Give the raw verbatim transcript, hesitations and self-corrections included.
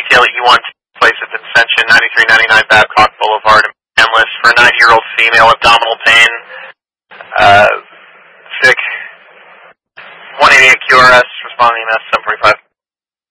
detail E one place at Ascension, ninety-three ninety-nine Babcock Boulevard, Endless, for a ninety-year-old female, abdominal pain, uh, sick, one eighty-eight Q R S, responding to seven forty-five.